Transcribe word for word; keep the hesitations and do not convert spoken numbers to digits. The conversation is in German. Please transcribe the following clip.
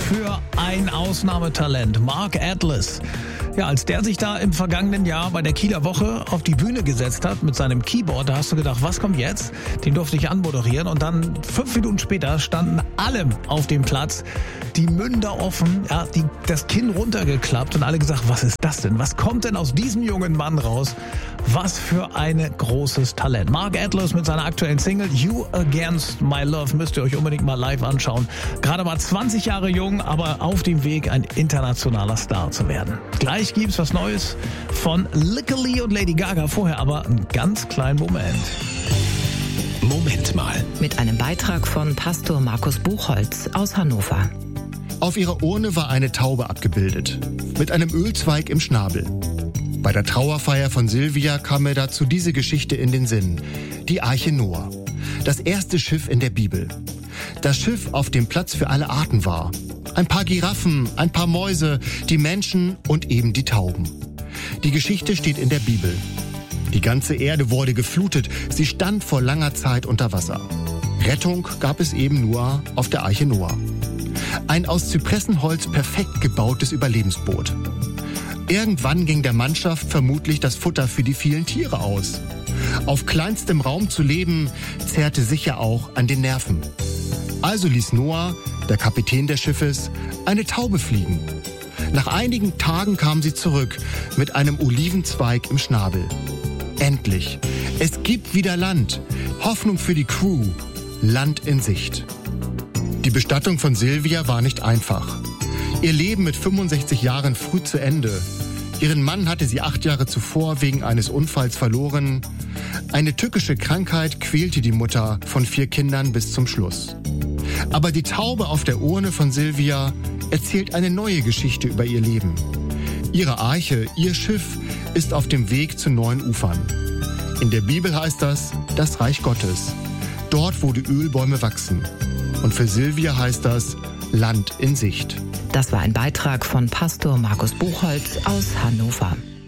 für ein Ausnahmetalent. Mark Atlas. Ja, als der sich da im vergangenen Jahr bei der Kieler Woche auf die Bühne gesetzt hat mit seinem Keyboard, da hast du gedacht, was kommt jetzt? Den durfte ich anmoderieren und dann fünf Minuten später standen alle auf dem Platz, die Münder offen, ja, die, das Kinn runtergeklappt und alle gesagt, was ist das denn? Was kommt denn aus diesem jungen Mann raus? Was für ein großes Talent. Mark Atlas mit seiner aktuellen Single You Against My Love müsst ihr euch unbedingt mal live anschauen. Gerade mal zwanzig Jahre jung, aber auf dem Weg, ein internationaler Star zu werden. Gleich gibt's was Neues von Lykke Li und Lady Gaga. Vorher aber einen ganz kleinen Moment. Moment mal. Mit einem Beitrag von Pastor Markus Buchholz aus Hannover. Auf ihrer Urne war eine Taube abgebildet, mit einem Ölzweig im Schnabel. Bei der Trauerfeier von Silvia kam mir dazu diese Geschichte in den Sinn. Die Arche Noah. Das erste Schiff in der Bibel. Das Schiff, auf dem Platz für alle Arten war. Ein paar Giraffen, ein paar Mäuse, die Menschen und eben die Tauben. Die Geschichte steht in der Bibel. Die ganze Erde wurde geflutet. Sie stand vor langer Zeit unter Wasser. Rettung gab es eben nur auf der Arche Noah. Ein aus Zypressenholz perfekt gebautes Überlebensboot. Irgendwann ging der Mannschaft vermutlich das Futter für die vielen Tiere aus. Auf kleinstem Raum zu leben, zehrte sicher auch an den Nerven. Also ließ Noah, der Kapitän des Schiffes, eine Taube fliegen. Nach einigen Tagen kam sie zurück mit einem Olivenzweig im Schnabel. Endlich! Es gibt wieder Land. Hoffnung für die Crew. Land in Sicht. Die Bestattung von Silvia war nicht einfach. Ihr Leben mit fünfundsechzig Jahren früh zu Ende. Ihren Mann hatte sie acht Jahre zuvor wegen eines Unfalls verloren. Eine tückische Krankheit quälte die Mutter von vier Kindern bis zum Schluss. Aber die Taube auf der Urne von Silvia erzählt eine neue Geschichte über ihr Leben. Ihre Arche, ihr Schiff, ist auf dem Weg zu neuen Ufern. In der Bibel heißt das, das Reich Gottes. Dort, wo die Ölbäume wachsen. Und für Silvia heißt das, Land in Sicht. Das war ein Beitrag von Pastor Markus Buchholz aus Hannover.